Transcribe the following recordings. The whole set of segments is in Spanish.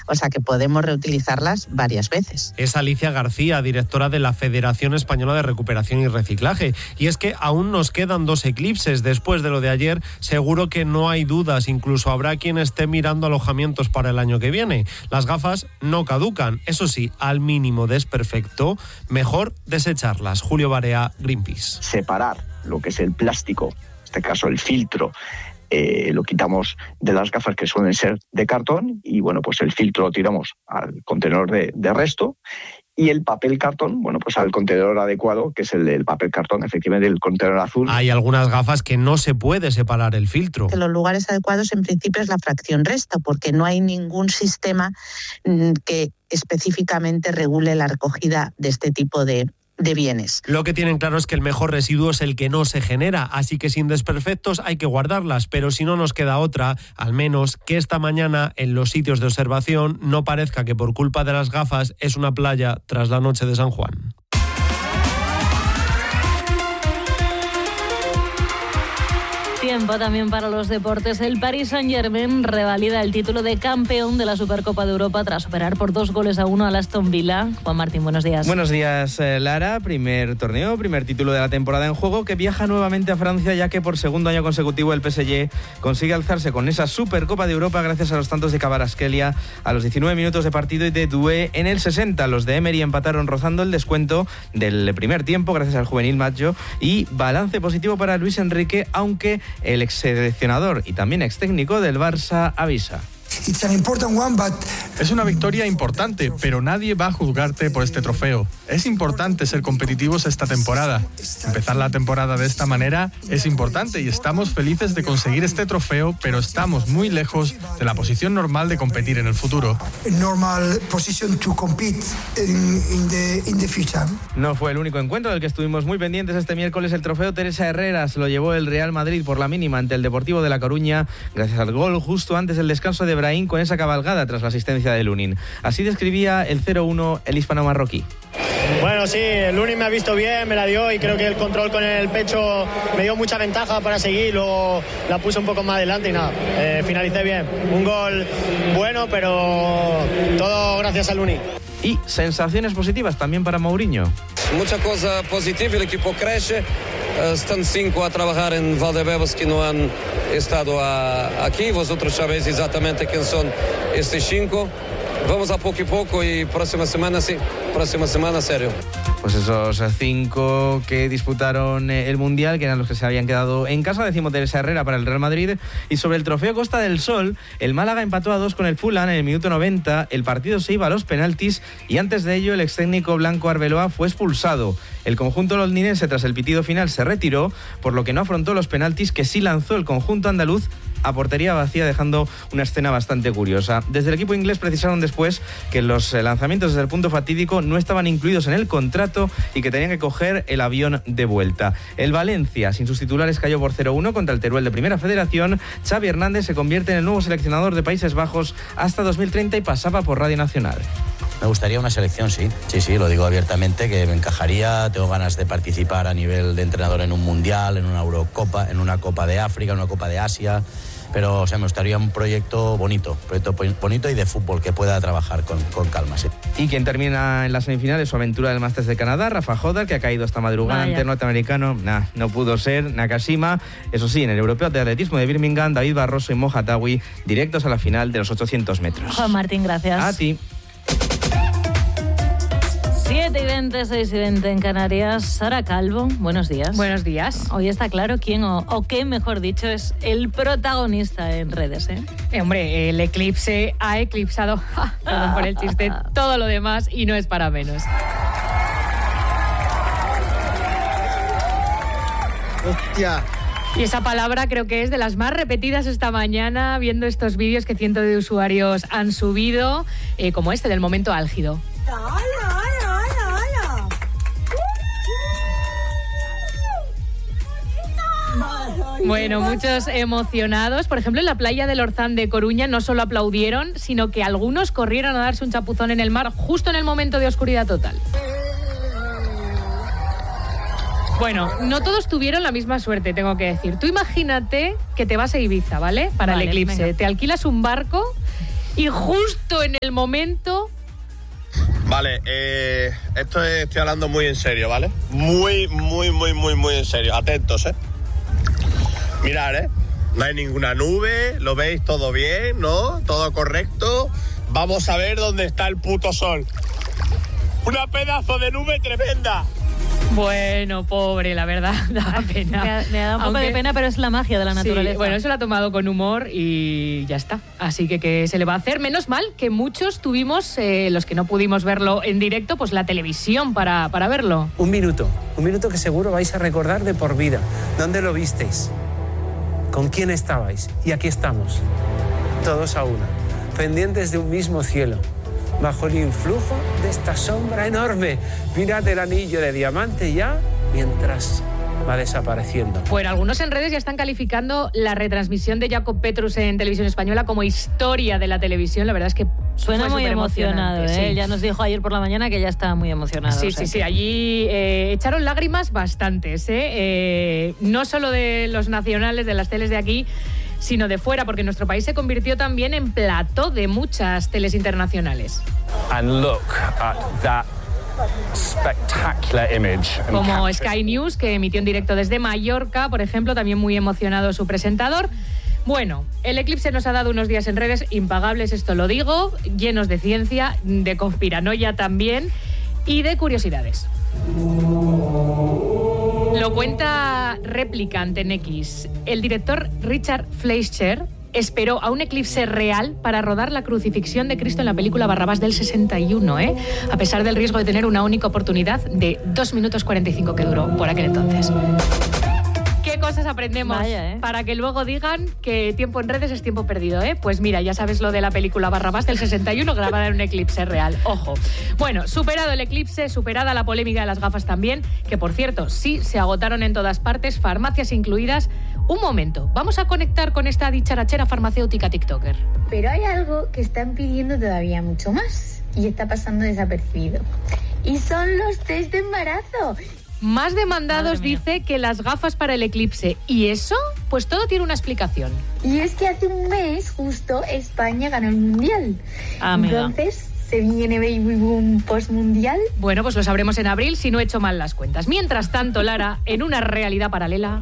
o sea que podemos reutilizarlas varias veces. Es Alicia García, directora de la Federación Española de Recuperación y Reciclaje. Y es que aún nos quedan 2 eclipses. Después de lo de ayer, seguro que no hay dudas. Incluso habrá quien esté mirando alojamientos para el año que viene. Las gafas no caducan. Eso sí, al mínimo desperfecto, mejor desecharlas. Julio Barea, Greenpeace. Separar lo que es el plástico, en este caso el filtro, lo quitamos de las gafas que suelen ser de cartón y bueno, pues el filtro lo tiramos al contenedor de resto y el papel cartón, bueno, pues al contenedor adecuado, que es el del papel cartón, efectivamente el contenedor azul. Hay algunas gafas que no se puede separar el filtro. Que los lugares adecuados en principio es la fracción resta, porque no hay ningún sistema que específicamente regule la recogida de este tipo de bienes. Lo que tienen claro es que el mejor residuo es el que no se genera, así que sin desperfectos hay que guardarlas, pero si no nos queda otra, al menos que esta mañana en los sitios de observación no parezca que por culpa de las gafas es una playa tras la noche de San Juan. Tiempo también para los deportes. El Paris Saint-Germain revalida el título de campeón de la Supercopa de Europa tras superar por 2-1 al Aston Villa. Juan Martín, buenos días. Buenos días, Lara. Primer torneo, primer título de la temporada en juego, que viaja nuevamente a Francia, ya que por segundo año consecutivo el PSG consigue alzarse con esa Supercopa de Europa gracias a los tantos de Kvaratskhelia a los 19 minutos de partido y de Doué en el 60. Los de Emery empataron rozando el descuento del primer tiempo gracias al juvenil Maggio, y balance positivo para Luis Enrique, aunque el ex seleccionador y también ex técnico del Barça avisa. Es una victoria importante, pero nadie va a juzgarte por este trofeo. Es importante ser competitivos esta temporada. Empezar la temporada de esta manera es importante y estamos felices de conseguir este trofeo, pero estamos muy lejos de la posición normal de competir en el futuro. No fue el único encuentro del que estuvimos muy pendientes este miércoles. El trofeo Teresa Herrera se lo llevó el Real Madrid por la mínima ante el Deportivo de La Coruña, gracias al gol justo antes del descanso de Brahim con esa cabalgada tras la asistencia de Lunin. Así describía el 0-1 el hispano-marroquí. Bueno, sí, el Lunin me ha visto bien, me la dio y creo que el control con el pecho me dio mucha ventaja para seguir, luego la puse un poco más adelante y nada, finalicé bien. Un gol bueno, pero todo gracias al Lunin. Y sensaciones positivas también para Mourinho. Mucha cosa positiva, el equipo crece. Están 5 a trabajar en Valdebebas que no han estado aquí. Vosotros sabéis exactamente quién son estos 5. Vamos a poco y próxima semana serio. Pues esos 5 que disputaron el Mundial, que eran los que se habían quedado en casa. Decimos Teresa Herrera para el Real Madrid. Y sobre el trofeo Costa del Sol, el Málaga empató a 2 con el Fulham en el minuto 90. El partido se iba a los penaltis y antes de ello el ex técnico Blanco Arbeloa fue expulsado. El conjunto londinense tras el pitido final se retiró, por lo que no afrontó los penaltis que sí lanzó el conjunto andaluz a portería vacía, dejando una escena bastante curiosa. Desde el equipo inglés precisaron después que los lanzamientos desde el punto fatídico no estaban incluidos en el contrato y que tenían que coger el avión de vuelta. El Valencia, sin sus titulares, cayó por 0-1 contra el Teruel de Primera Federación. Xavi Hernández se convierte en el nuevo seleccionador de Países Bajos hasta 2030 y pasaba por Radio Nacional. Me gustaría una selección, sí, lo digo abiertamente, que me encajaría. Tengo ganas de participar a nivel de entrenador en un Mundial, en una Eurocopa, en una Copa de África, en una Copa de Asia. Pero me gustaría un proyecto bonito y de fútbol que pueda trabajar con calma. Sí. Y quien termina en las semifinales su aventura del Masters de Canadá, Rafa Hodder, que ha caído esta madrugada ante el norteamericano. No pudo ser. Nakashima, eso sí, en el Europeo de Atletismo de Birmingham, David Barroso y Mo Hatawi directos a la final de los 800 metros. Juan Martín, gracias. A ti. 7:20, 6:20 en Canarias. Sara Calvo, buenos días. Buenos días. Hoy está claro quién o qué, mejor dicho, es el protagonista en redes, ¿eh? Hombre, el eclipse ha eclipsado, perdón por el chiste, todo lo demás y no es para menos. ¡Hostia! Y esa palabra creo que es de las más repetidas esta mañana, viendo estos vídeos que cientos de usuarios han subido, como este del momento álgido. Bueno, muchos emocionados. Por ejemplo, en la playa del Orzán de Coruña no solo aplaudieron, sino que algunos corrieron a darse un chapuzón en el mar justo en el momento de oscuridad total. Bueno, no todos tuvieron la misma suerte, tengo que decir. Tú imagínate que te vas a Ibiza, ¿vale? Para el eclipse. Venga. Te alquilas un barco y justo en el momento... Vale, estoy hablando muy en serio, ¿vale? Muy en serio. Atentos, Mirad, no hay ninguna nube, lo veis todo bien, ¿no? Todo correcto. Vamos a ver dónde está el puto sol. Una pedazo de nube tremenda. Bueno, pobre, la verdad, da pena. Me da un poco de pena, pero es la magia de la naturaleza. Sí, bueno, eso lo ha tomado con humor y ya está. Así que, ¿qué se le va a hacer? Menos mal que muchos tuvimos, los que no pudimos verlo en directo, pues la televisión para verlo. Un minuto que seguro vais a recordar de por vida. ¿Dónde lo visteis? ¿Con quién estabais? Y aquí estamos, todos a una, pendientes de un mismo cielo, bajo el influjo de esta sombra enorme. Mirad el anillo de diamante ya, mientras va desapareciendo. Bueno, algunos en redes ya están calificando la retransmisión de Jacob Petrus en Televisión Española como historia de la televisión. La verdad es que suena muy emocionado, ¿eh? Sí. Ya nos dijo ayer por la mañana que ya estaba muy emocionado. Sí. Allí echaron lágrimas bastantes, no solo de los nacionales, de las teles de aquí, sino de fuera, porque nuestro país se convirtió también en plató de muchas teles internacionales. And look at that spectacular image. Como Sky News, que emitió en directo desde Mallorca, por ejemplo, también muy emocionado su presentador. Bueno, el eclipse nos ha dado unos días en redes impagables, esto lo digo, llenos de ciencia, de conspiranoia también y de curiosidades. Lo cuenta Replicant en X. El director Richard Fleischer esperó a un eclipse real para rodar la crucifixión de Cristo en la película Barrabás del 61, a pesar del riesgo de tener una única oportunidad de 2 minutos 45 que duró por aquel entonces. ¿Qué cosas aprendemos? Para que luego digan que tiempo en redes es tiempo perdido, Pues mira, ya sabes lo de la película Barrabás del 61 grabada en un eclipse real. Ojo. Bueno, superado el eclipse, superada la polémica de las gafas también, que por cierto, sí se agotaron en todas partes, farmacias incluidas. Un momento, vamos a conectar con esta dicharachera farmacéutica tiktoker. Pero hay algo que están pidiendo todavía mucho más y está pasando desapercibido. Y son los test de embarazo. Más demandados dice que las gafas para el eclipse. ¿Y eso? Pues todo tiene una explicación. Y es que hace un mes justo España ganó el Mundial. Amiga. Entonces, ¿se viene baby boom postmundial? Bueno, pues lo sabremos en abril si no he hecho mal las cuentas. Mientras tanto, Lara, en una realidad paralela...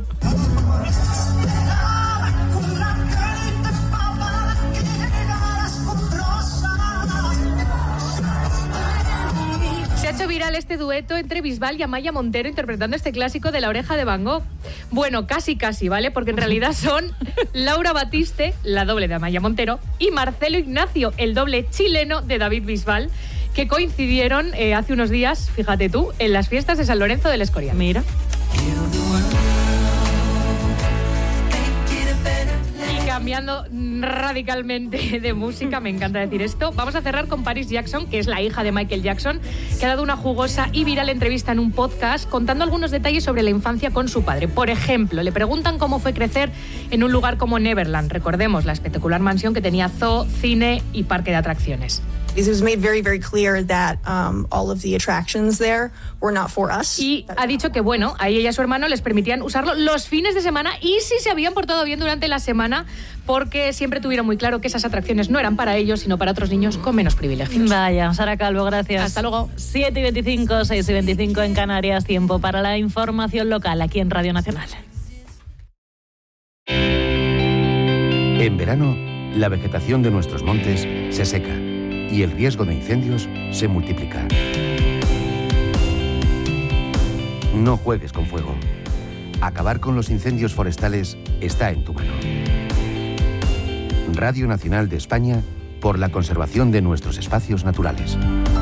Se ha hecho viral este dueto entre Bisbal y Amaya Montero interpretando este clásico de La oreja de Van Gogh. Bueno, casi, ¿vale? Porque en realidad son Laura Batiste, la doble de Amaya Montero, y Marcelo Ignacio, el doble chileno de David Bisbal, que coincidieron hace unos días, fíjate tú, en las fiestas de San Lorenzo del Escorial. Mira. Cambiando radicalmente de música, me encanta decir esto, vamos a cerrar con Paris Jackson, que es la hija de Michael Jackson, que ha dado una jugosa y viral entrevista en un podcast contando algunos detalles sobre la infancia con su padre. Por ejemplo, le preguntan cómo fue crecer en un lugar como Neverland, recordemos la espectacular mansión que tenía zoo, cine y parque de atracciones. It was made very, very clear that all of the attractions there were not for us. Y ha dicho que, bueno, a ella y a su hermano les permitían usarlo los fines de semana y si se habían portado bien durante la semana, porque siempre tuvieron muy claro que esas atracciones no eran para ellos, sino para otros niños con menos privilegios. Vaya, Sara Calvo, gracias. Hasta luego. 7:25, 6:25 en Canarias, tiempo para la información local aquí en Radio Nacional. En verano, la vegetación de nuestros montes se seca y el riesgo de incendios se multiplica. No juegues con fuego. Acabar con los incendios forestales está en tu mano. Radio Nacional de España por la conservación de nuestros espacios naturales.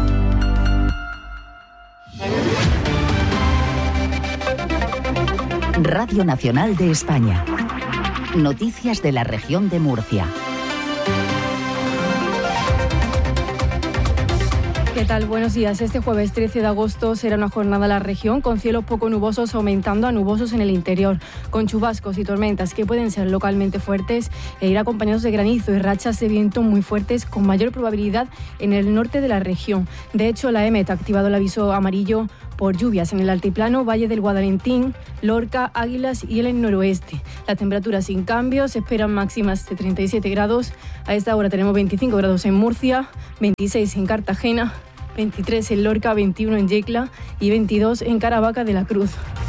Radio Nacional de España. Noticias de la región de Murcia. ¿Qué tal? Buenos días. Este jueves 13 de agosto será una jornada en la región con cielos poco nubosos aumentando a nubosos en el interior, con chubascos y tormentas que pueden ser localmente fuertes e ir acompañados de granizo y rachas de viento muy fuertes con mayor probabilidad en el norte de la región. De hecho, la EMET ha activado el aviso amarillo por lluvias en el altiplano, Valle del Guadalentín, Lorca, Águilas y el noroeste. Las temperaturas sin cambios, se esperan máximas de 37 grados. A esta hora tenemos 25 grados en Murcia, 26 en Cartagena, 23 en Lorca, 21 en Yecla y 22 en Caravaca de la Cruz.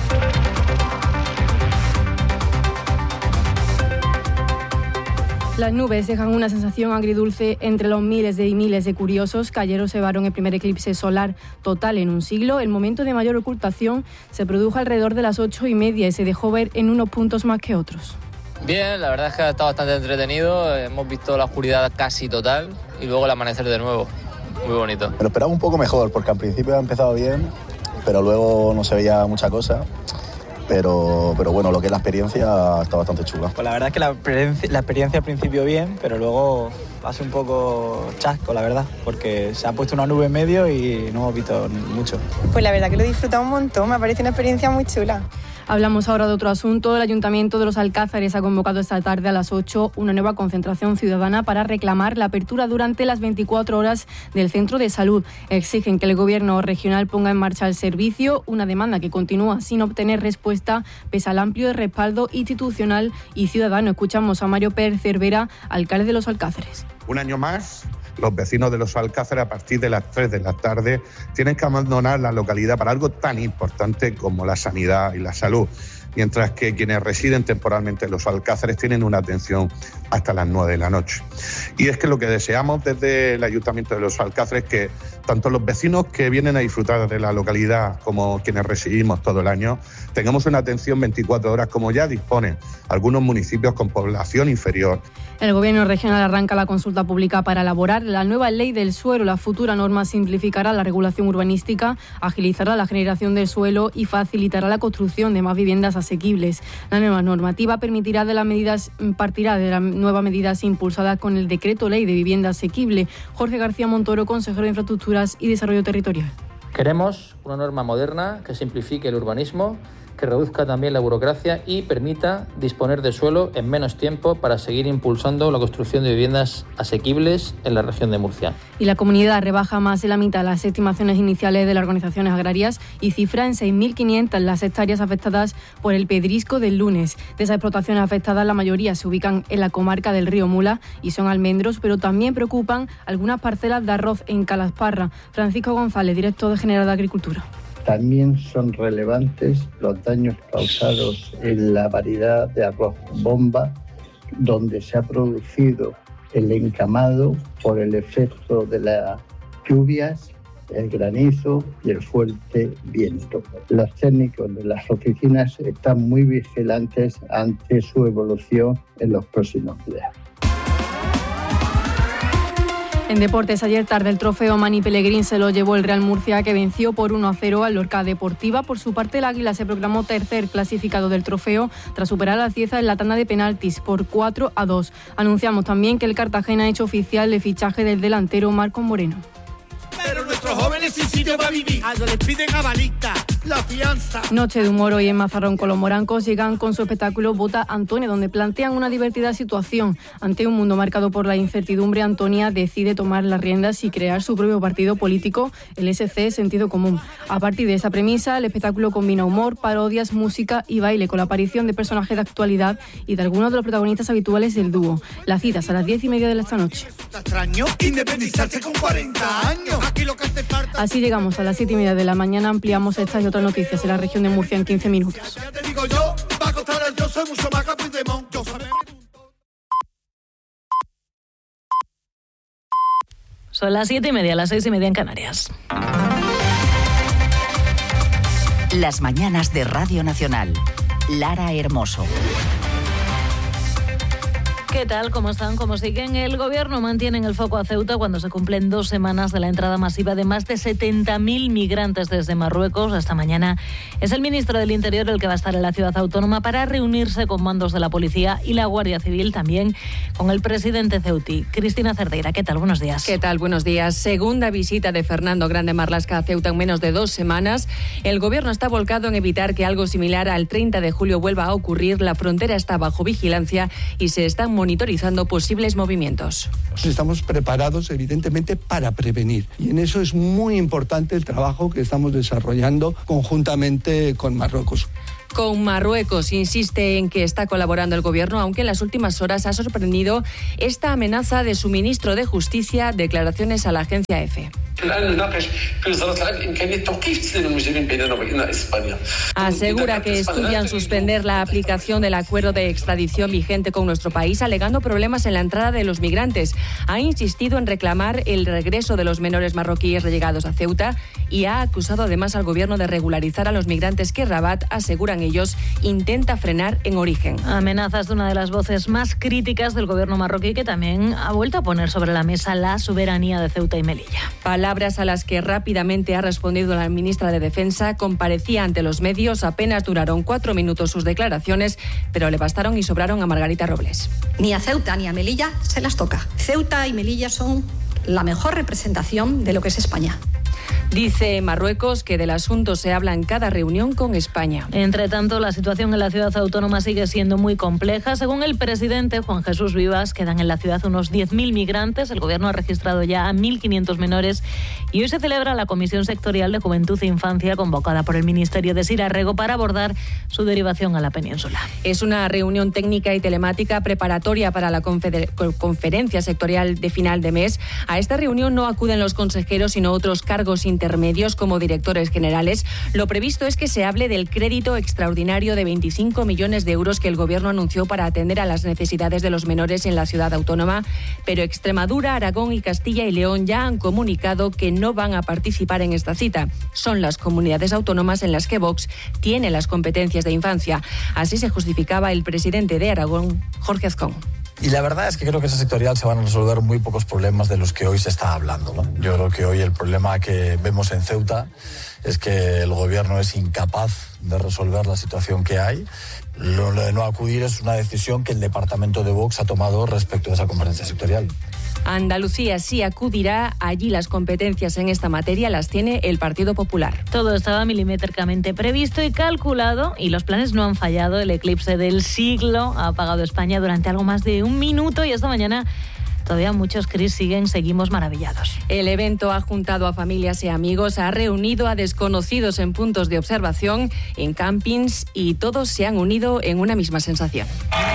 Las nubes dejan una sensación agridulce entre los miles de curiosos que ayer observaron el primer eclipse solar total en un siglo. El momento de mayor ocultación se produjo alrededor de las 8:30 y se dejó ver en unos puntos más que otros. Bien, la verdad es que ha estado bastante entretenido. Hemos visto la oscuridad casi total y luego el amanecer de nuevo. Muy bonito. Me lo esperaba un poco mejor porque al principio ha empezado bien, pero luego no se veía mucha cosa. Pero bueno, lo que es la experiencia está bastante chula. Pues la verdad es que la experiencia al principio bien, pero luego hace un poco chasco, la verdad, porque se ha puesto una nube en medio y no hemos visto mucho. Pues la verdad que lo he disfrutado un montón, me parece una experiencia muy chula. Hablamos ahora de otro asunto. El Ayuntamiento de Los Alcázares ha convocado esta tarde a las 8 una nueva concentración ciudadana para reclamar la apertura durante las 24 horas del centro de salud. Exigen que el Gobierno regional ponga en marcha el servicio, una demanda que continúa sin obtener respuesta pese al amplio respaldo institucional y ciudadano. Escuchamos a Mario Pérez Cervera, alcalde de Los Alcázares. Un año más, los vecinos de Los Alcázares a partir de las 3 de la tarde tienen que abandonar la localidad para algo tan importante como la sanidad y la salud, mientras que quienes residen temporalmente en Los Alcázares tienen una atención hasta las 9 de la noche. Y es que lo que deseamos desde el Ayuntamiento de Los Alcázares es que tanto los vecinos que vienen a disfrutar de la localidad como quienes residimos todo el año tengamos una atención 24 horas como ya disponen algunos municipios con población inferior. El Gobierno regional arranca la consulta pública para elaborar la nueva ley del suelo. La futura norma simplificará la regulación urbanística, agilizará la generación del suelo y facilitará la construcción de más viviendas asequibles. La nueva normativa partirá de las nuevas medidas impulsadas con el Decreto Ley de Vivienda Asequible. Jorge García Montoro, consejero de Infraestructuras y Desarrollo Territorial. Queremos una norma moderna que simplifique el urbanismo, que reduzca también la burocracia y permita disponer de suelo en menos tiempo para seguir impulsando la construcción de viviendas asequibles en la región de Murcia. Y la comunidad rebaja más de la mitad las estimaciones iniciales de las organizaciones agrarias y cifra en 6.500 las hectáreas afectadas por el pedrisco del lunes. De esas explotaciones afectadas, la mayoría se ubican en la comarca del Río Mula y son almendros, pero también preocupan algunas parcelas de arroz en Calasparra. Francisco González, director general de Agricultura. También son relevantes los daños causados en la variedad de arroz bomba, donde se ha producido el encamado por el efecto de las lluvias, el granizo y el fuerte viento. Los técnicos de las oficinas están muy vigilantes ante su evolución en los próximos días. En deportes, ayer tarde el trofeo Mani Pellegrín se lo llevó el Real Murcia, que venció por 1-0 al Lorca Deportiva. Por su parte, el Águila se proclamó tercer clasificado del trofeo tras superar a Cieza en la tanda de penaltis por 4-2. Anunciamos también que el Cartagena ha hecho oficial el fichaje del delantero Marcos Moreno. Pero nuestros jóvenes sin sitio para vivir, a ellos les piden a balista la fianza. Noche de humor hoy en Mazarrón con los morancos. Llegan con su espectáculo Vota Antonia, donde plantean una divertida situación. Ante un mundo marcado por la incertidumbre, Antonia decide tomar las riendas y crear su propio partido político, el SC Sentido Común. A partir de esa premisa, el espectáculo combina humor, parodias, música y baile, con la aparición de personajes de actualidad y de algunos de los protagonistas habituales del dúo. Las citas a las 10:30 de esta noche. Extraño independizarse con 40 años. Así llegamos a las 7:30 de la mañana. Ampliamos estas y otras noticias en la región de Murcia en 15 minutos. Ya te digo yo, va a costar el yo soy mucho más que Puigdemont. Son las 7:30, las 6:30 en Canarias. Las mañanas de Radio Nacional. Lara Hermoso. ¿Qué tal? ¿Cómo están? ¿Cómo siguen? El Gobierno mantiene en el foco a Ceuta cuando se cumplen 2 semanas de la entrada masiva de más de 70.000 migrantes desde Marruecos. Esta mañana es el ministro del Interior el que va a estar en la ciudad autónoma para reunirse con mandos de la Policía y la Guardia Civil, también con el presidente ceutí. Cristina Cerdeira, ¿qué tal? Buenos días. ¿Qué tal? Buenos días. Segunda visita de Fernando Grande Marlaska a Ceuta en menos de 2 semanas. El Gobierno está volcado en evitar que algo similar al 30 de julio vuelva a ocurrir. La frontera está bajo vigilancia y se están monitoreando monitorizando posibles movimientos. Estamos preparados, evidentemente, para prevenir. Y en eso es muy importante el trabajo que estamos desarrollando conjuntamente con Marruecos. Con Marruecos insiste en que está colaborando el gobierno, aunque en las últimas horas ha sorprendido esta amenaza de su ministro de Justicia, declaraciones a la agencia EFE. Asegura que estudian suspender la aplicación del acuerdo de extradición vigente con nuestro país, alegando problemas en la entrada de los migrantes. Ha insistido en reclamar el regreso de los menores marroquíes llegados a Ceuta y ha acusado además al gobierno de regularizar a los migrantes que Rabat, aseguran ellos, intenta frenar en origen. Amenazas de una de las voces más críticas del gobierno marroquí, que también ha vuelto a poner sobre la mesa la soberanía de Ceuta y Melilla. Palabras a las que rápidamente ha respondido la ministra de Defensa. Comparecía ante los medios, apenas duraron 4 minutos sus declaraciones, pero le bastaron y sobraron a Margarita Robles. Ni a Ceuta ni a Melilla se las toca. Ceuta y Melilla son la mejor representación de lo que es España. Dice Marruecos que del asunto se habla en cada reunión con España. Entre tanto, la situación en la ciudad autónoma sigue siendo muy compleja. Según el presidente Juan Jesús Vivas, quedan en la ciudad unos 10.000 migrantes. El gobierno ha registrado ya a 1.500 menores y hoy se celebra la Comisión Sectorial de Juventud e Infancia convocada por el Ministerio de Sirarrego para abordar su derivación a la península. Es una reunión técnica y telemática preparatoria para la conferencia sectorial de final de mes. A esta reunión no acuden los consejeros, sino otros cargos intermedios como directores generales. Lo previsto es que se hable del crédito extraordinario de 25 millones de euros que el gobierno anunció para atender a las necesidades de los menores en la ciudad autónoma, pero Extremadura, Aragón y Castilla y León ya han comunicado que no van a participar en esta cita. Son las comunidades autónomas en las que Vox tiene las competencias de infancia. Así se justificaba el presidente de Aragón, Jorge Azcón. Y la verdad es que creo que esa sectorial se van a resolver muy pocos problemas de los que hoy se está hablando, ¿no? Yo creo que hoy el problema que vemos en Ceuta es que el gobierno es incapaz de resolver la situación que hay. Lo de no acudir es una decisión que el departamento de Vox ha tomado respecto a esa conferencia sectorial. Andalucía sí acudirá. Allí las competencias en esta materia las tiene el Partido Popular. Todo estaba milimétricamente previsto y calculado y los planes no han fallado. El eclipse del siglo ha apagado España durante algo más de 1 minuto y esta mañana todavía muchos, Cris, seguimos maravillados. El evento ha juntado a familias y amigos, ha reunido a desconocidos en puntos de observación, en campings, y todos se han unido en una misma sensación.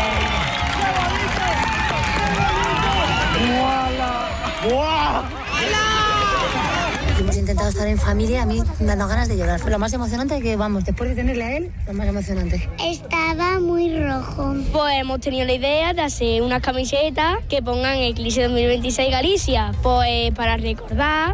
Hemos intentado estar en familia, a mí me han dado ganas de llorar. Lo más emocionante que, vamos, después de tenerle a él, lo más emocionante. Estaba muy rojo. Pues hemos tenido la idea de hacer unas camisetas que pongan Eclipse 2026 Galicia, pues para recordar.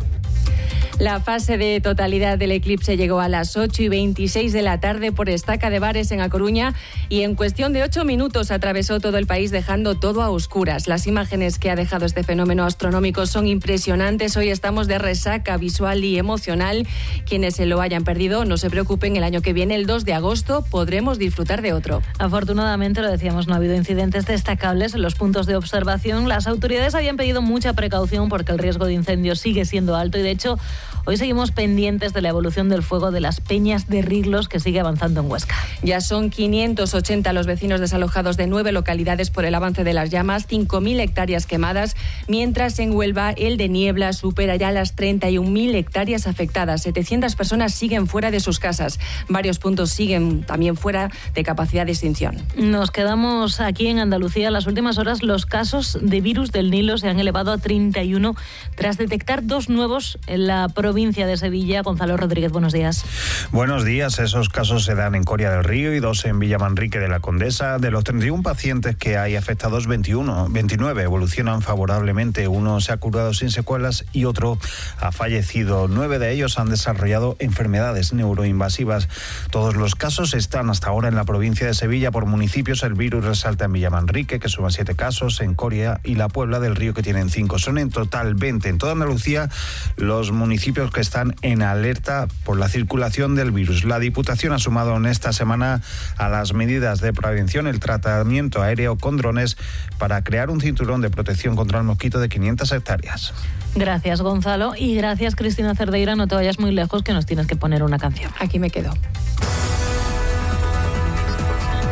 La fase de totalidad del eclipse llegó a las 8:26 de la tarde por Estaca de Bares en A Coruña y en cuestión de 8 minutos atravesó todo el país dejando todo a oscuras. Las imágenes que ha dejado este fenómeno astronómico son impresionantes. Hoy estamos de resaca visual y emocional. Quienes se lo hayan perdido, no se preocupen, el año que viene, el 2 de agosto, podremos disfrutar de otro. Afortunadamente, lo decíamos, no ha habido incidentes destacables en los puntos de observación. Las autoridades habían pedido mucha precaución porque el riesgo de incendio sigue siendo alto y, de hecho, hoy seguimos pendientes de la evolución del fuego de las Peñas de Riglos, que sigue avanzando en Huesca. Ya son 580 los vecinos desalojados de 9 localidades por el avance de las llamas, 5.000 hectáreas quemadas, mientras en Huelva el de Niebla supera ya las 31.000 hectáreas afectadas. 700 personas siguen fuera de sus casas. Varios puntos siguen también fuera de capacidad de extinción. Nos quedamos aquí en Andalucía. En las últimas horas los casos de virus del Nilo se han elevado a 31 tras detectar 2 nuevos en la provincia de Sevilla. Gonzalo Rodríguez, buenos días. Buenos días. Esos casos se dan en Coria del Río y 2 en Villamanrique de la Condesa. De los 31 pacientes que hay afectados, 29 evolucionan favorablemente. Uno se ha curado sin secuelas y otro ha fallecido. 9 de ellos han desarrollado enfermedades neuroinvasivas. Todos los casos están hasta ahora en la provincia de Sevilla. Por municipios, el virus resalta en Villamanrique, que suman 7 casos, en Coria y la Puebla del Río, que tienen 5. Son en total 20. En toda Andalucía, los municipios que están en alerta por la circulación del virus. La Diputación ha sumado en esta semana a las medidas de prevención el tratamiento aéreo con drones para crear un cinturón de protección contra el mosquito de 500 hectáreas. Gracias, Gonzalo, y gracias, Cristina Cerdeira. No te vayas muy lejos, que nos tienes que poner una canción. Aquí me quedo.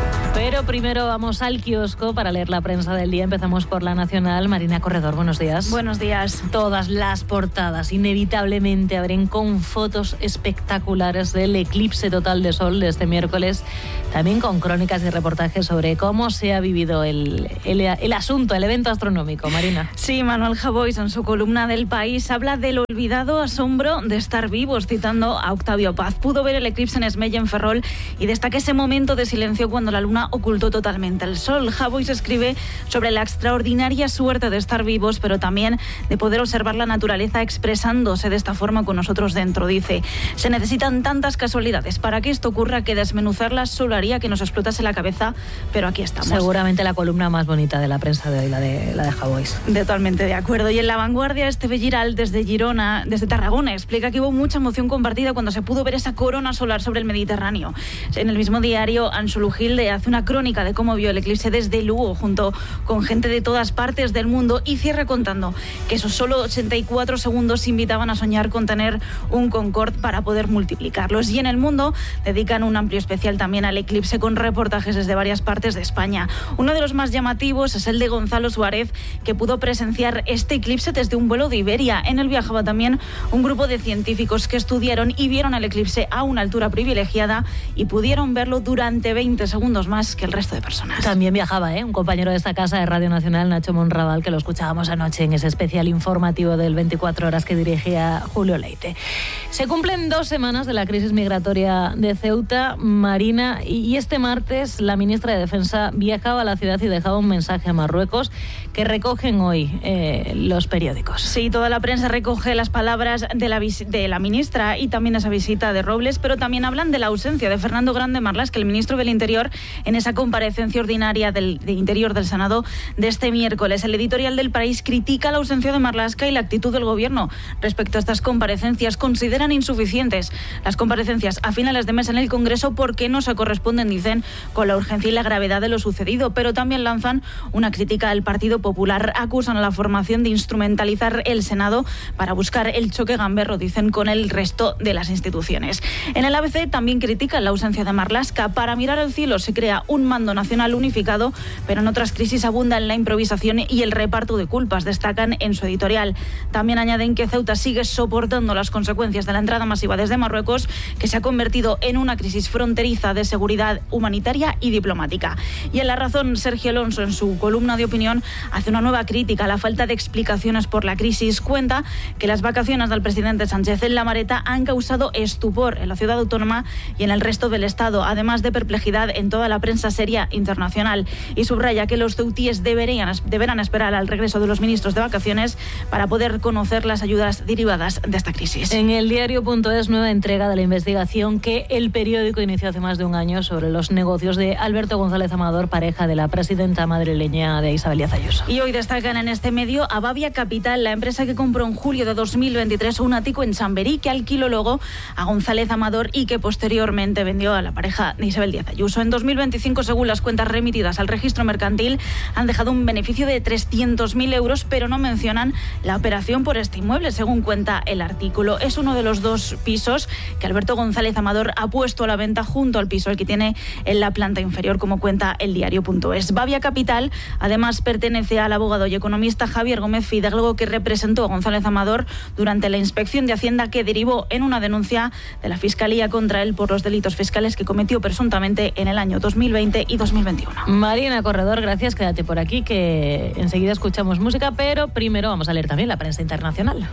Pero primero vamos al kiosco para leer la prensa del día. Empezamos por La Nacional. Marina Corredor, buenos días. Buenos días. Todas las portadas inevitablemente abren con fotos espectaculares del eclipse total de sol de este miércoles, también con crónicas y reportajes sobre cómo se ha vivido el asunto, el evento astronómico. Marina. Sí, Manuel Javois en su columna del País habla del olvidado asombro de estar vivos, citando a Octavio Paz. Pudo ver el eclipse en Esmella, en Ferrol, y destaca ese momento de silencio cuando la luna ocultó totalmente el sol. Javois escribe sobre la extraordinaria suerte de estar vivos, pero también de poder observar la naturaleza expresándose de esta forma con nosotros dentro. Dice, se necesitan tantas casualidades para que esto ocurra que desmenuzarlas solo haría que nos explotase la cabeza, pero aquí estamos. Seguramente la columna más bonita de la prensa de hoy, la de Javois. Totalmente de acuerdo. Y en La Vanguardia, Esteve Giral, desde Tarragona, explica que hubo mucha emoción compartida cuando se pudo ver esa corona solar sobre el Mediterráneo. En el mismo diario, Ansolu Gilde hace una crónica de cómo vio el eclipse desde Lugo, junto con gente de todas partes del mundo, y cierra contando que esos solo 84 segundos invitaban a soñar con tener un Concorde para poder multiplicarlos. Y en El Mundo dedican un amplio especial también al eclipse, con reportajes desde varias partes de España. Uno de los más llamativos es el de Gonzalo Suárez, que pudo presenciar este eclipse desde un vuelo de Iberia. En él viajaba también un grupo de científicos que estudiaron y vieron el eclipse a una altura privilegiada y pudieron verlo durante 20 segundos más que el resto de personas. También viajaba un compañero de esta casa de Radio Nacional, Nacho Monraval, que lo escuchábamos anoche en ese especial informativo del 24 horas que dirigía Julio Leite. Se cumplen 2 semanas de la crisis migratoria de Ceuta, Marina, y este martes la ministra de Defensa viajaba a la ciudad y dejaba un mensaje a Marruecos que recogen hoy los periódicos. Sí, toda la prensa recoge las palabras de la ministra y también esa visita de Robles, pero también hablan de la ausencia de Fernando Grande Marlaska, el ministro del Interior, en esa comparecencia ordinaria de Interior del Senado de este miércoles. El editorial del País critica la ausencia de Marlaska y la actitud del Gobierno respecto a estas comparecencias. Consideran insuficientes las comparecencias a finales de mes en el Congreso porque no se corresponden, dicen, con la urgencia y la gravedad de lo sucedido, pero también lanzan una crítica al Partido Popular. Acusan a la formación de instrumentalizar el Senado para buscar el choque gamberro, dicen, con el resto de las instituciones. En el ABC también critican la ausencia de Marlaska. Para mirar al cielo se crea un mando nacional unificado, pero en otras crisis abundan la improvisación y el reparto de culpas, destacan en su editorial. También añaden que Ceuta sigue soportando las consecuencias de la entrada masiva desde Marruecos, que se ha convertido en una crisis fronteriza de seguridad humanitaria y diplomática. Y en La Razón, Sergio Alonso, en su columna de opinión, hace una nueva crítica a la falta de explicaciones por la crisis. Cuenta que las vacaciones del presidente Sánchez en La Mareta han causado estupor en la ciudad autónoma y en el resto del Estado, además de perplejidad en toda la prensa seria internacional. Y subraya que los ceutíes deberán esperar al regreso de los ministros de vacaciones para poder conocer las ayudas derivadas de esta crisis. En el diario.es, nueva entrega de la investigación que el periódico inició hace más de un año sobre los negocios de Alberto González Amador, pareja de la presidenta madrileña de Isabel Díaz Ayuso. Y hoy destacan en este medio a Bavia Capital, la empresa que compró en julio de 2023 un ático en Chamberí, que alquiló luego a González Amador y que posteriormente vendió a la pareja de Isabel Díaz Ayuso. En 2025, según las cuentas remitidas al registro mercantil, han dejado un beneficio de 300.000 euros, pero no mencionan la operación por este inmueble, según cuenta el artículo. Es uno de los 2 pisos que Alberto González Amador ha puesto a la venta junto al piso el que tiene en la planta inferior, como cuenta el diario.es. Bavia Capital además pertenece al abogado y economista Javier Gómez Fidalgo, que representó a González Amador durante la inspección de Hacienda que derivó en una denuncia de la Fiscalía contra él por los delitos fiscales que cometió presuntamente en el año 2020 y 2021. Marina Corredor, gracias. Quédate por aquí que enseguida escuchamos música, pero primero vamos a leer también la prensa internacional.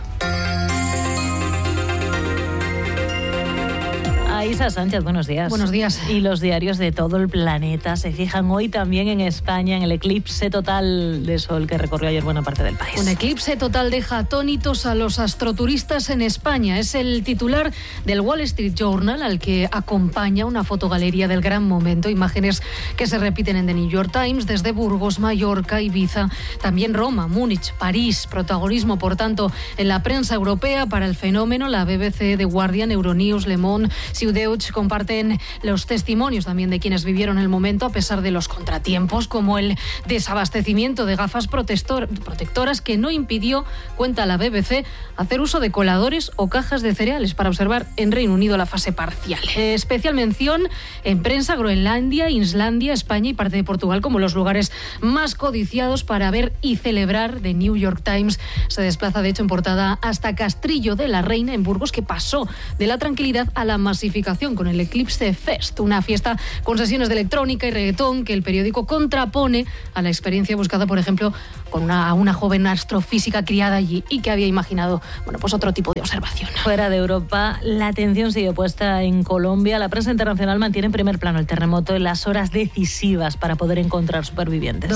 Isa Sánchez, buenos días. Buenos días. Y los diarios de todo el planeta se fijan hoy también en España, en el eclipse total de sol que recorrió ayer buena parte del país. Un eclipse total deja atónitos a los astroturistas en España. Es el titular del Wall Street Journal, al que acompaña una fotogalería del gran momento, imágenes que se repiten en The New York Times, desde Burgos, Mallorca, Ibiza, también Roma, Múnich, París. Protagonismo, por tanto, en la prensa europea para el fenómeno, la BBC, The Guardian, Euronews, Le Monde, Ciudad Deutsch comparten los testimonios también de quienes vivieron el momento a pesar de los contratiempos, como el desabastecimiento de gafas protectoras que no impidió, cuenta la BBC, hacer uso de coladores o cajas de cereales para observar en Reino Unido la fase parcial. Especial mención en prensa Groenlandia, Islandia, España y parte de Portugal como los lugares más codiciados para ver y celebrar. The New York Times se desplaza de hecho en portada hasta Castrillo de la Reina en Burgos, que pasó de la tranquilidad a la masificación con el Eclipse Fest, una fiesta con sesiones de electrónica y reggaetón que el periódico contrapone a la experiencia buscada, por ejemplo, con una joven astrofísica criada allí y que había imaginado, pues otro tipo de observación. Fuera de Europa, la atención sigue puesta en Colombia. La prensa internacional mantiene en primer plano el terremoto en las horas decisivas para poder encontrar supervivientes.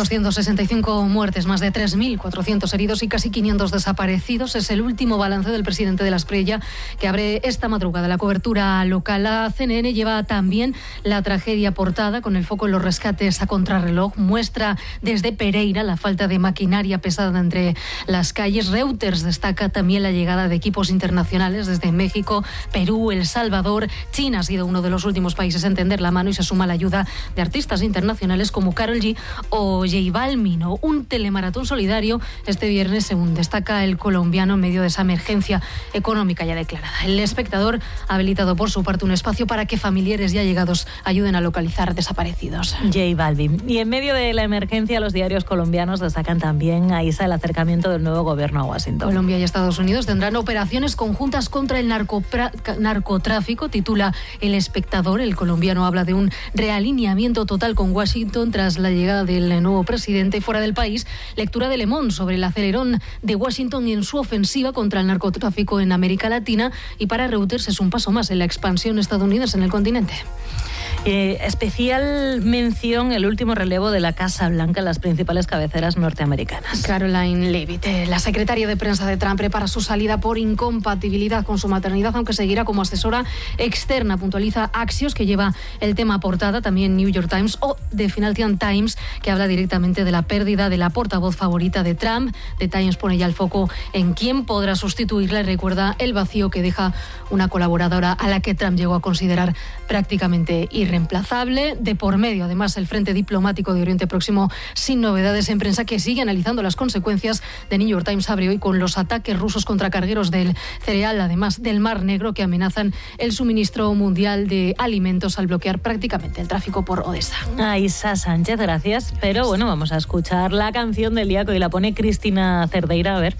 265 muertes, más de 3.400 heridos y casi 500 desaparecidos. Es el último balance del presidente de la Espriella, que abre esta madrugada la cobertura local. La CNN lleva también la tragedia portada con el foco en los rescates a contrarreloj. Muestra desde Pereira la falta de maquinaria pesada entre las calles. Reuters destaca también la llegada de equipos internacionales desde México, Perú, El Salvador. China ha sido uno de los últimos países en tender la mano y se suma la ayuda de artistas internacionales como Karol G o J Balvin. Un telemaratón solidario este viernes, según destaca el colombiano, en medio de esa emergencia económica ya declarada. El Espectador ha habilitado por su parte un espacio para que familiares y allegados ayuden a localizar desaparecidos. J Balvin. Y en medio de la emergencia, los diarios colombianos destacan también, Aísa, el acercamiento del nuevo gobierno a Washington. Colombia y Estados Unidos tendrán operaciones conjuntas contra el narcotráfico, titula El Espectador. El colombiano habla de un realineamiento total con Washington tras la llegada del nuevo presidente. Fuera del país, lectura de Le Monde sobre el acelerón de Washington en su ofensiva contra el narcotráfico en América Latina, y para Reuters es un paso más en la expansión estadounidense en el continente. Especial mención el último relevo de la Casa Blanca en las principales cabeceras norteamericanas. Caroline Leavitt, la secretaria de prensa de Trump, prepara su salida por incompatibilidad con su maternidad, aunque seguirá como asesora externa. Puntualiza Axios, que lleva el tema a portada, también New York Times o The Financial Times, que habla directamente de la pérdida de la portavoz favorita de Trump. The Times pone ya el foco en quién podrá sustituirla y recuerda el vacío que deja una colaboradora a la que Trump llegó a considerar prácticamente irreemplazable. De por medio, además, el Frente Diplomático de Oriente Próximo sin novedades en prensa, que sigue analizando las consecuencias. The New York Times abre hoy con los ataques rusos contra cargueros del cereal, además del Mar Negro, que amenazan el suministro mundial de alimentos al bloquear prácticamente el tráfico por Odessa. Aísa Sánchez, gracias. Pero bueno, vamos a escuchar la canción del día que hoy la pone Cristina Cerdeira. A ver.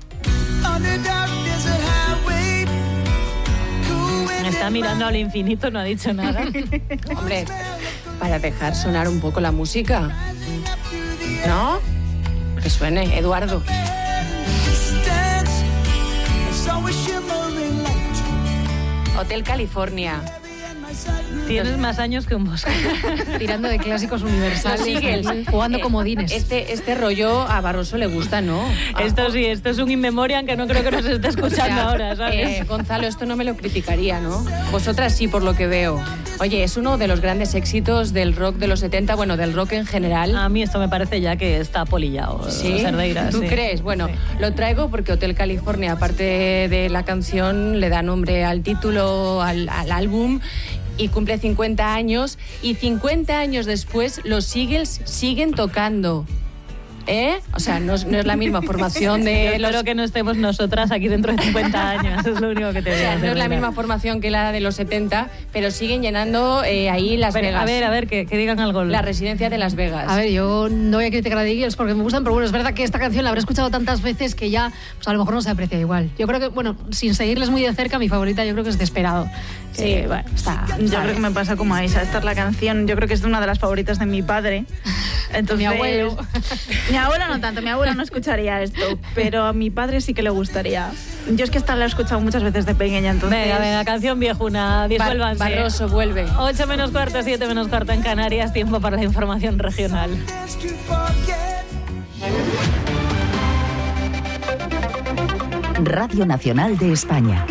Está mirando al infinito, no ha dicho nada. Hombre, para dejar sonar un poco la música, ¿no? Que suene, Eduardo. Hotel California. Tienes más años que un bosque. Tirando de clásicos universales, jugando comodines. Este rollo a Barroso le gusta, ¿no? Esto sí, esto es un in memoriam que no creo que nos esté escuchando ahora, ¿sabes? Gonzalo, esto no me lo criticaría, ¿no? Vosotras sí, por lo que veo. Oye, es uno de los grandes éxitos del rock de los 70, bueno, del rock en general. A mí esto me parece ya que está polillado. ¿Sí? Cerdeira, ¿Tú crees? Bueno, sí. Lo traigo porque Hotel California, aparte de la canción, le da nombre al título, al álbum, y cumple 50 años, y 50 años después los Eagles siguen tocando. O sea, no es la misma formación de Yo espero que no estemos nosotras aquí dentro de 50 años, es lo único que te digo. No es la misma formación que la de los 70, pero siguen llenando ahí Las Vegas. A ver, que digan algo. La residencia de Las Vegas. A ver, yo no voy a criticar a The Eagles porque me gustan, pero bueno, es verdad que esta canción la habré escuchado tantas veces que ya, pues a lo mejor no se aprecia igual. Yo creo que, bueno, sin seguirles muy de cerca, mi favorita yo creo que es Desperado. Sí, bueno, está. Yo creo que me pasa como a Aísa. Esta es la canción, yo creo que es una de las favoritas de mi padre. Entonces, mi abuelo. Mi abuelo no tanto, mi abuelo no escucharía esto, pero a mi padre sí que le gustaría. Yo es que esta la he escuchado muchas veces de pequeña, entonces... Venga, canción viejuna, disuélvanse. Barroso, vuelve. 8 menos cuarto, 7 menos cuarto en Canarias, tiempo para la información regional. Radio Nacional de España.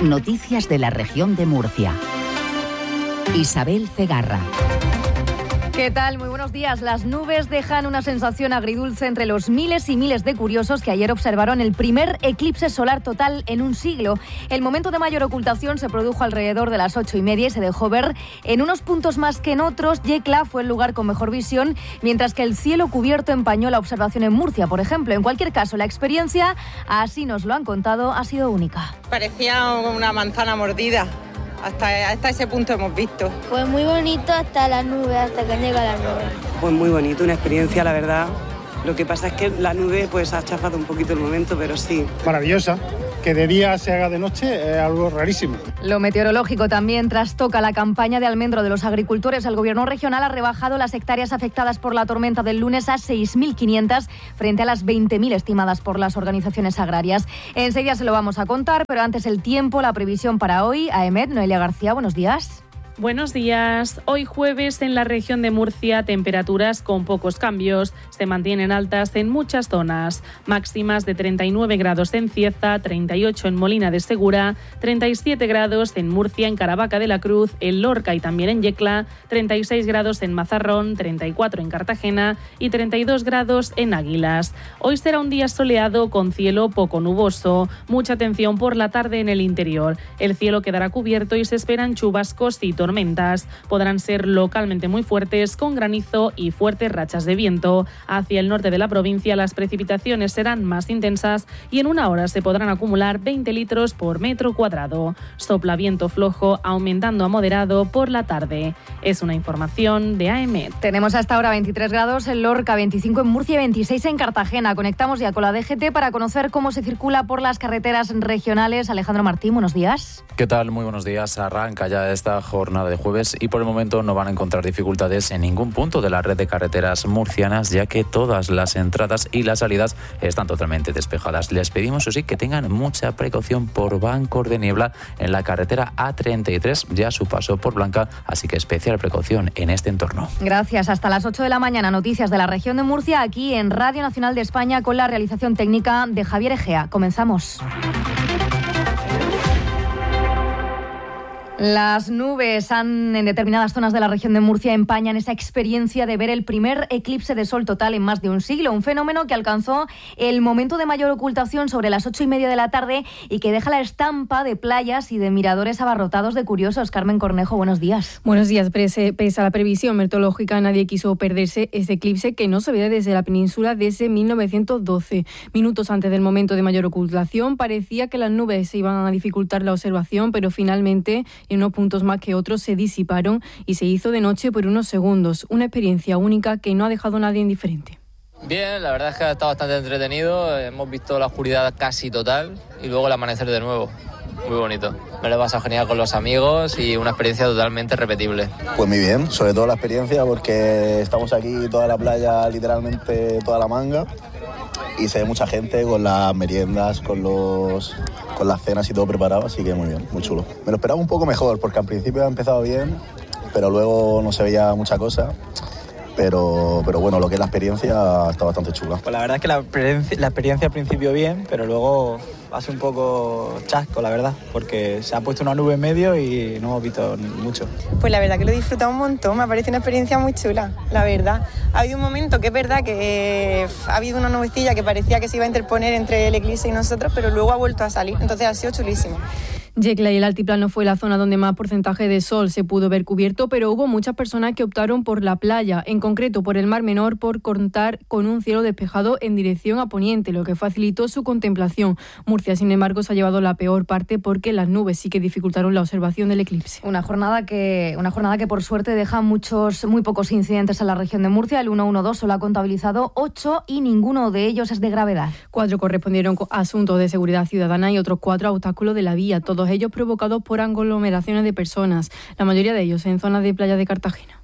Noticias de la región de Murcia. Isabel Cegarra. ¿Qué tal? Muy buenos días. Las nubes dejan una sensación agridulce entre los miles y miles de curiosos que ayer observaron el primer eclipse solar total en un siglo. El momento de mayor ocultación se produjo alrededor de las 8:30 y se dejó ver en unos puntos más que en otros. Yecla fue el lugar con mejor visión, mientras que el cielo cubierto empañó la observación en Murcia, por ejemplo. En cualquier caso, la experiencia, así nos lo han contado, ha sido única. Parecía una manzana mordida. Hasta ese punto hemos visto. Pues muy bonito hasta las nubes, hasta que llega la nube. Pues muy bonito, una experiencia, la verdad. Lo que pasa es que la nube pues ha chafado un poquito el momento, pero sí. Maravillosa. Que de día se haga de noche es algo rarísimo. Lo meteorológico también trastoca la campaña de almendro de los agricultores. El gobierno regional ha rebajado las hectáreas afectadas por la tormenta del lunes a 6.500 frente a las 20.000 estimadas por las organizaciones agrarias. Enseguida se lo vamos a contar, pero antes el tiempo, la previsión para hoy. AEMET, Noelia García, buenos días. Buenos días. Hoy jueves en la región de Murcia, temperaturas con pocos cambios. Se mantienen altas en muchas zonas. Máximas de 39 grados en Cieza, 38 en Molina de Segura, 37 grados en Murcia, en Caravaca de la Cruz, en Lorca y también en Yecla, 36 grados en Mazarrón, 34 en Cartagena y 32 grados en Águilas. Hoy será un día soleado con cielo poco nuboso. Mucha atención por la tarde en el interior. El cielo quedará cubierto y se esperan chubascos y tormentas. Podrán ser localmente muy fuertes, con granizo y fuertes rachas de viento. Hacia el norte de la provincia las precipitaciones serán más intensas y en una hora se podrán acumular 20 litros por metro cuadrado. Sopla viento flojo, aumentando a moderado por la tarde. Es una información de AEMET. Tenemos hasta ahora 23 grados en Lorca, 25 en Murcia y 26 en Cartagena. Conectamos ya con la DGT para conocer cómo se circula por las carreteras regionales. Alejandro Martín, buenos días. ¿Qué tal? Muy buenos días. Arranca ya esta jornada de jueves y por el momento no van a encontrar dificultades en ningún punto de la red de carreteras murcianas, ya que todas las entradas y las salidas están totalmente despejadas. Les pedimos, eso sí, que tengan mucha precaución por bancos de niebla en la carretera A33, ya su paso por Blanca, así que especial precaución en este entorno. Gracias. Hasta las 8 de la mañana, noticias de la región de Murcia, aquí en Radio Nacional de España, con la realización técnica de Javier Egea. Comenzamos. Las nubes en determinadas zonas de la región de Murcia empañan esa experiencia de ver el primer eclipse de sol total en más de un siglo, un fenómeno que alcanzó el momento de mayor ocultación sobre las 8:30 de la tarde y que deja la estampa de playas y de miradores abarrotados de curiosos. Carmen Cornejo, buenos días. Buenos días. Pese a la previsión meteorológica, nadie quiso perderse este eclipse que no se veía desde la península desde 1912. Minutos antes del momento de mayor ocultación parecía que las nubes se iban a dificultar la observación, pero finalmente en unos puntos más que otros se disiparon y se hizo de noche por unos segundos. Una experiencia única que no ha dejado a nadie indiferente. Bien, la verdad es que ha estado bastante entretenido. Hemos visto la oscuridad casi total y luego el amanecer de nuevo. Muy bonito. Me lo he pasado genial con los amigos y una experiencia totalmente repetible. Pues muy bien, sobre todo la experiencia porque estamos aquí toda la playa, literalmente toda la manga. Y se ve mucha gente con las meriendas, con las cenas y todo preparado, así que muy bien, muy chulo. Me lo esperaba un poco mejor, porque al principio ha empezado bien, pero luego no se veía mucha cosa. Pero bueno, lo que es la experiencia está bastante chula. Pues la verdad es que la experiencia al principio bien, pero luego hace un poco chasco, la verdad, porque se ha puesto una nube en medio y no hemos visto mucho. Pues la verdad que lo he disfrutado un montón, me ha parecido una experiencia muy chula, la verdad. Ha habido un momento que es verdad que ha habido una nubecilla que parecía que se iba a interponer entre el eclipse y nosotros, pero luego ha vuelto a salir, entonces ha sido chulísimo. Yecla y el altiplano fue la zona donde más porcentaje de sol se pudo ver cubierto, pero hubo muchas personas que optaron por la playa, en concreto por el Mar Menor, por contar con un cielo despejado en dirección a poniente, lo que facilitó su contemplación. Murcia, sin embargo, se ha llevado la peor parte porque las nubes sí que dificultaron la observación del eclipse. Una jornada que por suerte deja muy pocos incidentes en la región de Murcia. El 112 solo ha contabilizado 8 y ninguno de ellos es de gravedad. 4 correspondieron a asuntos de seguridad ciudadana y otros 4 a obstáculos de la vía, todos ellos provocados por aglomeraciones de personas, la mayoría de ellos en zonas de playa de Cartagena.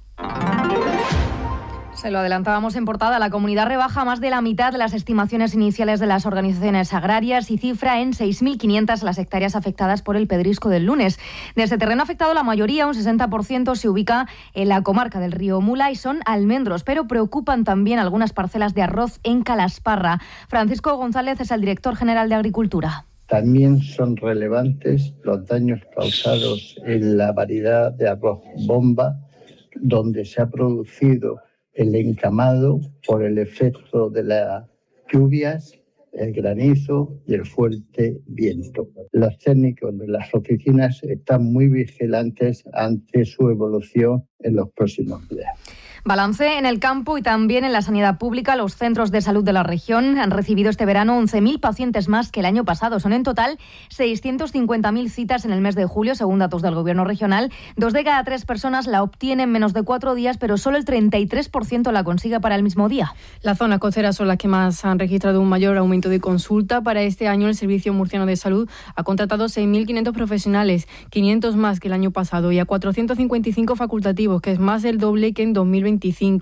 Se lo adelantábamos en portada, la comunidad rebaja más de la mitad de las estimaciones iniciales de las organizaciones agrarias y cifra en 6.500 las hectáreas afectadas por el pedrisco del lunes. De ese terreno afectado, la mayoría, un 60%, se ubica en la comarca del río Mula y son almendros, pero preocupan también algunas parcelas de arroz en Calasparra. Francisco González es el director general de Agricultura. También son relevantes los daños causados en la variedad de arroz bomba, donde se ha producido el encamado por el efecto de las lluvias, el granizo y el fuerte viento. Los técnicos de las oficinas están muy vigilantes ante su evolución en los próximos días. Balance en el campo y también en la sanidad pública. Los centros de salud de la región han recibido este verano 11.000 pacientes más que el año pasado. Son en total 650.000 citas en el mes de julio, según datos del Gobierno regional. 2 de cada 3 personas la obtienen en menos de 4 días, pero solo el 33% la consigue para el mismo día. Las zonas costeras son las que más han registrado un mayor aumento de consulta. Para este año, el Servicio Murciano de Salud ha contratado 6.500 profesionales, 500 más que el año pasado, y a 455 facultativos, que es más del doble que en 2025.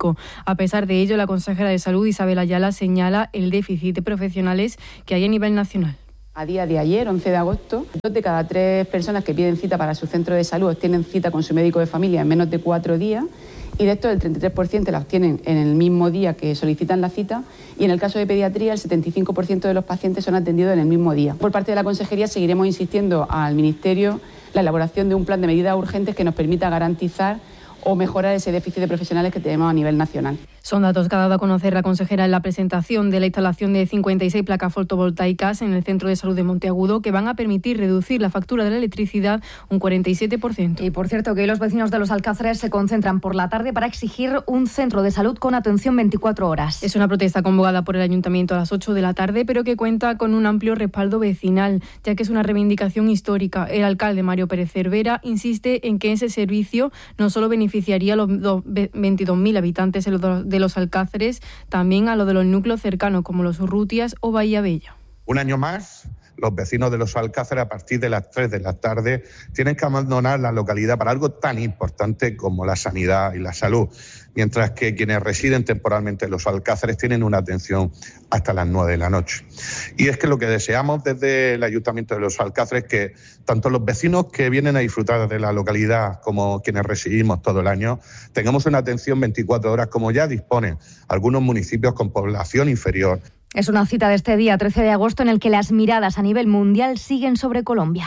A pesar de ello, la consejera de Salud, Isabel Ayala, señala el déficit de profesionales que hay a nivel nacional. A día de ayer, 11 de agosto, 2 de cada 3 personas que piden cita para su centro de salud obtienen cita con su médico de familia en menos de 4 días, y de estos el 33% la obtienen en el mismo día que solicitan la cita, y en el caso de pediatría el 75% de los pacientes son atendidos en el mismo día. Por parte de la Consejería seguiremos insistiendo al Ministerio la elaboración de un plan de medidas urgentes que nos permita garantizar o mejorar ese déficit de profesionales que tenemos a nivel nacional. Son datos que ha dado a conocer la consejera en la presentación de la instalación de 56 placas fotovoltaicas en el Centro de Salud de Monteagudo, que van a permitir reducir la factura de la electricidad un 47%. Y por cierto, que hoy los vecinos de Los Alcázares se concentran por la tarde para exigir un centro de salud con atención 24 horas. Es una protesta convocada por el Ayuntamiento a las 8 de la tarde, pero que cuenta con un amplio respaldo vecinal, ya que es una reivindicación histórica. El alcalde Mario Pérez Cervera insiste en que ese servicio no solo beneficiaría a los 22.000 habitantes de Los Alcázares, también a los de los núcleos cercanos como Los Urrutias o Bahía Bella. Un año más, los vecinos de Los Alcázares a partir de las 3 de la tarde tienen que abandonar la localidad para algo tan importante como la sanidad y la salud, mientras que quienes residen temporalmente en Los Alcázares tienen una atención hasta las 9 de la noche. Y es que lo que deseamos desde el Ayuntamiento de Los Alcázares es que tanto los vecinos que vienen a disfrutar de la localidad como quienes residimos todo el año tengamos una atención 24 horas como ya disponen algunos municipios con población inferior. Es una cita de este día 13 de agosto en el que las miradas a nivel mundial siguen sobre Colombia.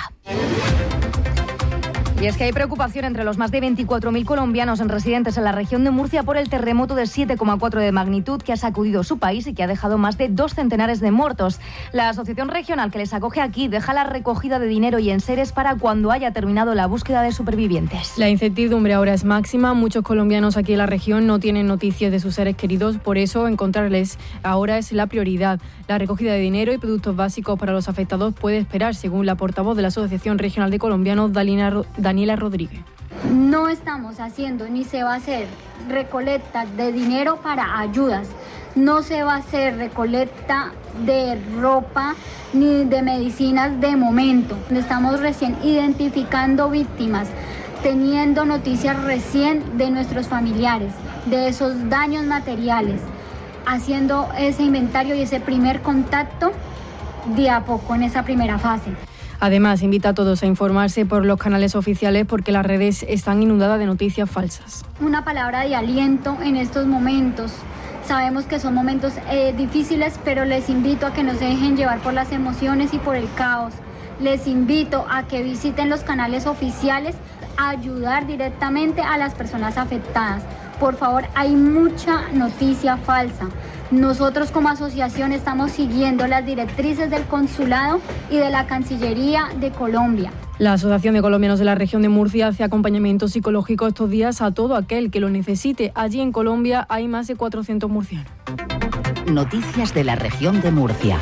Y es que hay preocupación entre los más de 24.000 colombianos residentes en la región de Murcia por el terremoto de 7,4 de magnitud que ha sacudido su país y que ha dejado más de 2 centenares de muertos. La asociación regional que les acoge aquí deja la recogida de dinero y enseres para cuando haya terminado la búsqueda de supervivientes. La incertidumbre ahora es máxima. Muchos colombianos aquí en la región no tienen noticias de sus seres queridos, por eso encontrarles ahora es la prioridad. La recogida de dinero y productos básicos para los afectados puede esperar, según la portavoz de la Asociación Regional de Colombianos, Daniela Rodríguez. No estamos haciendo ni se va a hacer recolecta de dinero para ayudas. No se va a hacer recolecta de ropa ni de medicinas de momento. Estamos recién identificando víctimas, teniendo noticias recién de nuestros familiares, de esos daños materiales, haciendo ese inventario y ese primer contacto de a poco en esa primera fase. Además, invita a todos a informarse por los canales oficiales porque las redes están inundadas de noticias falsas. Una palabra de aliento en estos momentos. Sabemos que son momentos difíciles, pero les invito a que no se dejen llevar por las emociones y por el caos. Les invito a que visiten los canales oficiales a ayudar directamente a las personas afectadas. Por favor, hay mucha noticia falsa. Nosotros como asociación estamos siguiendo las directrices del Consulado y de la Cancillería de Colombia. La Asociación de Colombianos de la región de Murcia hace acompañamiento psicológico estos días a todo aquel que lo necesite. Allí en Colombia hay más de 400 murcianos. Noticias de la región de Murcia.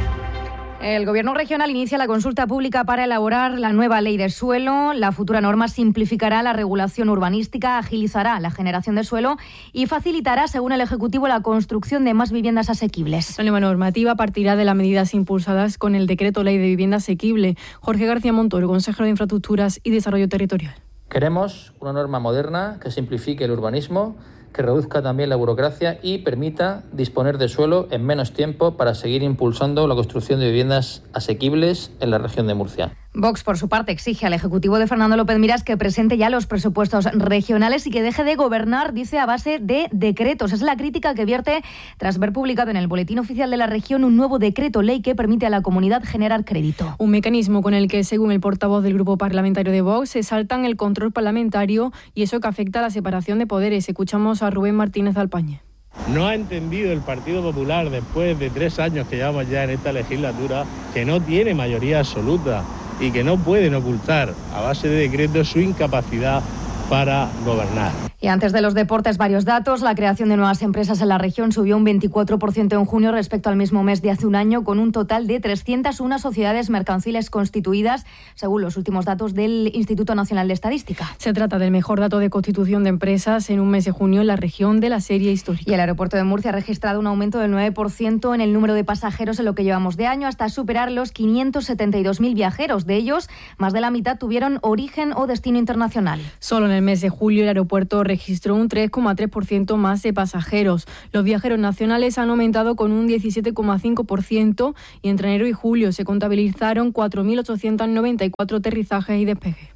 El Gobierno regional inicia la consulta pública para elaborar la nueva ley de suelo. La futura norma simplificará la regulación urbanística, agilizará la generación de suelo y facilitará, según el Ejecutivo, la construcción de más viviendas asequibles. La nueva normativa partirá de las medidas impulsadas con el Decreto Ley de Vivienda Asequible. Jorge García Montoro, consejero de Infraestructuras y Desarrollo Territorial. Queremos una norma moderna que simplifique el urbanismo, que reduzca también la burocracia y permita disponer de suelo en menos tiempo para seguir impulsando la construcción de viviendas asequibles en la región de Murcia. Vox, por su parte, exige al Ejecutivo de Fernando López Miras que presente ya los presupuestos regionales y que deje de gobernar, dice, a base de decretos. Es la crítica que vierte tras ver publicado en el Boletín Oficial de la Región un nuevo decreto ley que permite a la comunidad generar crédito. Un mecanismo con el que, según el portavoz del grupo parlamentario de Vox, se saltan el control parlamentario y eso que afecta a la separación de poderes. Escuchamos a Rubén Martínez Alpañe. No ha entendido el Partido Popular, después de 3 años que llevamos ya en esta legislatura, que no tiene mayoría absoluta y que no pueden ocultar a base de decretos su incapacidad para gobernar. Y antes de los deportes, varios datos. La creación de nuevas empresas en la región subió un 24% en junio respecto al mismo mes de hace un año, con un total de 301 sociedades mercantiles constituidas, según los últimos datos del Instituto Nacional de Estadística. Se trata del mejor dato de constitución de empresas en un mes de junio en la región de la serie histórica. Y el aeropuerto de Murcia ha registrado un aumento del 9% en el número de pasajeros en lo que llevamos de año, hasta superar los 572.000 viajeros. De ellos, más de la mitad tuvieron origen o destino internacional. Solo en el mes de julio el aeropuerto registró un 3,3% más de pasajeros. Los viajeros nacionales han aumentado con un 17,5% y entre enero y julio se contabilizaron 4.894 aterrizajes y despegues.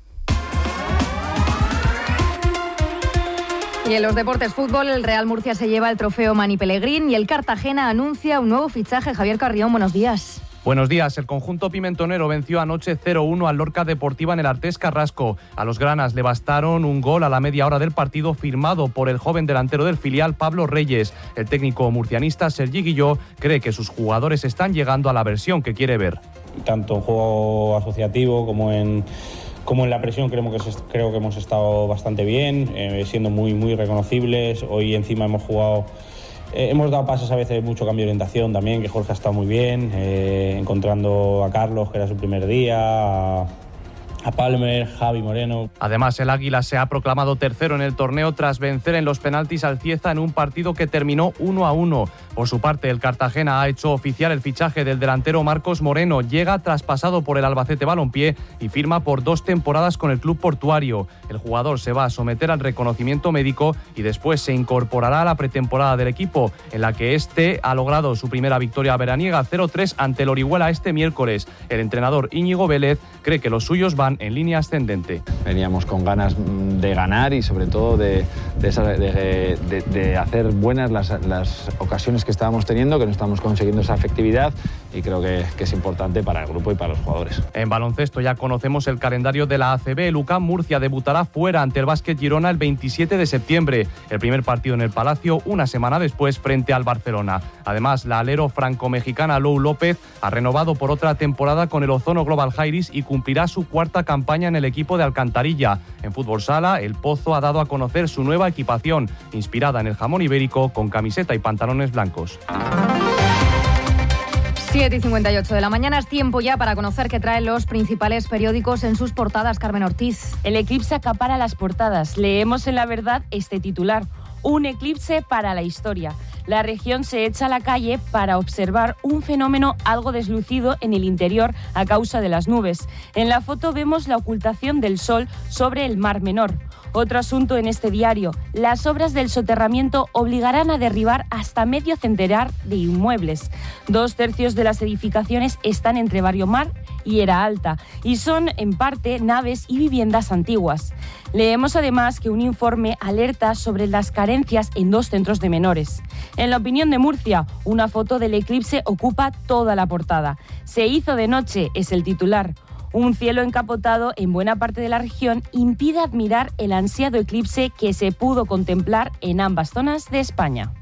Y en los deportes fútbol, el Real Murcia se lleva el trofeo Mani Pellegrín y el Cartagena anuncia un nuevo fichaje. Javier Carrión, buenos días. Buenos días. El conjunto pimentonero venció anoche 0-1 al Lorca Deportiva en el Artés Carrasco. A los granas le bastaron un gol a la media hora del partido firmado por el joven delantero del filial Pablo Reyes. El técnico murcianista Sergi Guilló cree que sus jugadores están llegando a la versión que quiere ver. Tanto en juego asociativo como en la presión creo que hemos estado bastante bien, siendo muy reconocibles. Hoy encima hemos dado pasos a veces de mucho cambio de orientación también, que Jorge ha estado muy bien, encontrando a Carlos, que era su primer día, a Palmer, Javi Moreno. Además, el Águila se ha proclamado tercero en el torneo tras vencer en los penaltis al Cieza en un partido que terminó 1-1. Por su parte, el Cartagena ha hecho oficial el fichaje del delantero Marcos Moreno. Llega traspasado por el Albacete Balompié y firma por 2 temporadas con el club portuario. El jugador se va a someter al reconocimiento médico y después se incorporará a la pretemporada del equipo, en la que ha logrado su primera victoria veraniega 0-3 ante el Orihuela este miércoles. El entrenador Íñigo Vélez cree que los suyos van en línea ascendente. Veníamos con ganas de ganar y sobre todo de hacer buenas las ocasiones que estábamos teniendo, que no estamos consiguiendo esa efectividad, y creo que es importante para el grupo y para los jugadores. En baloncesto ya conocemos el calendario de la ACB. El UCAM Murcia debutará fuera ante el Básquet Girona el 27 de septiembre. El primer partido en el Palacio una semana después frente al Barcelona. Además, la alero franco-mexicana Lou López ha renovado por otra temporada con el Ozono Global Jairis y cumplirá su cuarta campaña en el equipo de Alcantarilla. En fútbol sala, el Pozo ha dado a conocer su nueva equipación, inspirada en el jamón ibérico, con camiseta y pantalones blancos. 7:58 de la mañana, es tiempo ya para conocer qué traen los principales periódicos en sus portadas. Carmen Ortiz. El eclipse acapara las portadas. Leemos en La Verdad este titular: un eclipse para la historia. La región se echa a la calle para observar un fenómeno algo deslucido en el interior a causa de las nubes. En la foto vemos la ocultación del sol sobre el Mar Menor. Otro asunto en este diario: las obras del soterramiento obligarán a derribar hasta medio centenar de inmuebles. 2/3 de las edificaciones están entre Barrio Mar y Era Alta y son en parte naves y viviendas antiguas. Leemos además que un informe alerta sobre las carencias en 2 centros de menores. En La Opinión de Murcia, una foto del eclipse ocupa toda la portada. Se hizo de noche, es el titular. Un cielo encapotado en buena parte de la región impide admirar el ansiado eclipse que se pudo contemplar en ambas zonas de España.